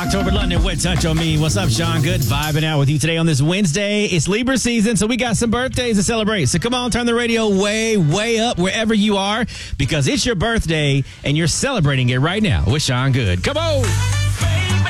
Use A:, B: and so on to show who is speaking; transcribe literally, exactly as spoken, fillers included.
A: Tobert London, Wet Touch on Me. What's up, Sean? Good vibing out with you today on this Wednesday. It's Libra season, so we got some birthdays to celebrate. So come on, turn the radio way, way up wherever you are because it's your birthday and you're celebrating it right now with Sean Good. Come on.